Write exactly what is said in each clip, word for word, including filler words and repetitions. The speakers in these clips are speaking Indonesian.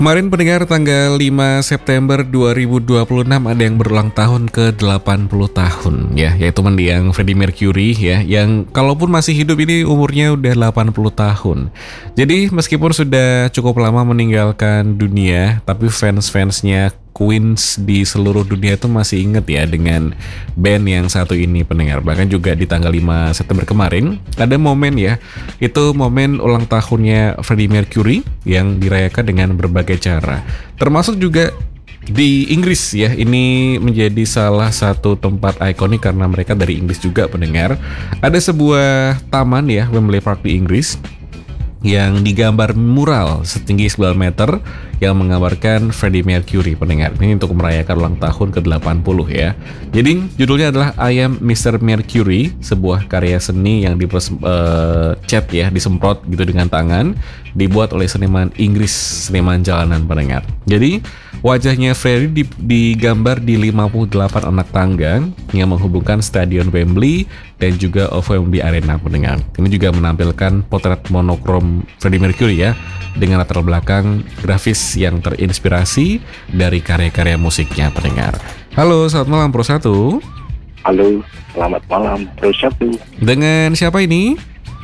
Kemarin pendengar tanggal lima September dua ribu dua puluh enam ada yang berulang tahun ke delapan puluh tahun ya, yaitu mendiang Freddie Mercury ya, yang kalaupun masih hidup ini umurnya udah delapan puluh tahun. Jadi meskipun sudah cukup lama meninggalkan dunia, tapi fans-fansnya Queens di seluruh dunia itu masih inget ya dengan band yang satu ini pendengar. Bahkan juga di tanggal lima September kemarin ada momen ya, itu momen ulang tahunnya Freddie Mercury yang dirayakan dengan berbagai cara. Termasuk juga di Inggris ya, ini menjadi salah satu tempat ikonik karena mereka dari Inggris juga pendengar. Ada sebuah taman ya, Wembley Park di Inggris, yang digambar mural setinggi sembilan meter yang menggambarkan Freddie Mercury pendengar. Ini untuk merayakan ulang tahun ke delapan puluh ya. Jadi judulnya adalah I Am mister Mercury, sebuah karya seni yang dicat uh, ya, disemprot gitu dengan tangan, dibuat oleh seniman Inggris, seniman jalanan pendengar. Jadi wajahnya Freddie digambar di lima puluh delapan anak tangga yang menghubungkan Stadion Wembley dan juga Wembley Arena pendengar. Ini juga menampilkan potret monokrom Freddie Mercury ya, dengan latar belakang grafis yang terinspirasi dari karya-karya musiknya pendengar. Halo, selamat malam Pro Satu. Halo, selamat malam Pro Satu. Dengan siapa ini?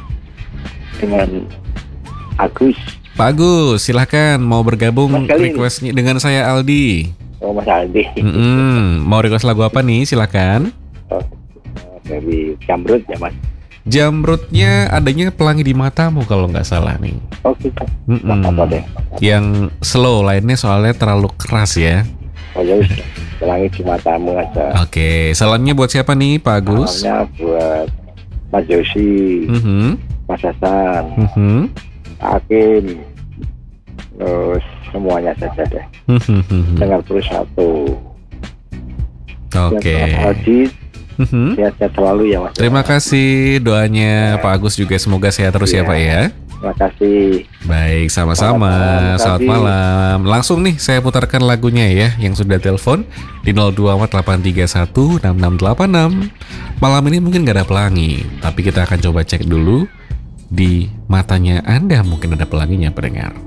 Dengan Agus. Pak Agus, silahkan mau bergabung requestnya dengan saya Aldi. Oh, Mas Aldi. Mm-mm. Mau request lagu apa nih? Silahkan. Oh, dari Jamrut ya Mas. Jamrutnya adanya Pelangi di Matamu kalau nggak salah nih. Oke. Okay. Apa deh? Yang slow lainnya soalnya terlalu keras ya. Oh ya, Pelangi di Matamu aja. Oke, okay. Salamnya buat siapa nih Pak Agus? Salamnya buat Mas Yosi, mm-hmm. Mas Hasan, mm-hmm. Hakim, terus semuanya saja deh. Mm-hmm. Dengar Pro Satu. Oke. Okay. Mm-hmm. Sehat-sehat selalu ya Mas. Terima kasih doanya ya. Pak Agus juga semoga sehat terus ya, ya Pak ya. Terima kasih. Baik, sama-sama. Selamat malam. Langsung nih saya putarkan lagunya ya yang sudah telepon di nol dua empat delapan tiga satu enam enam delapan enam. Malam ini mungkin gak ada pelangi, tapi kita akan coba cek dulu di matanya Anda mungkin ada pelanginya pendengar.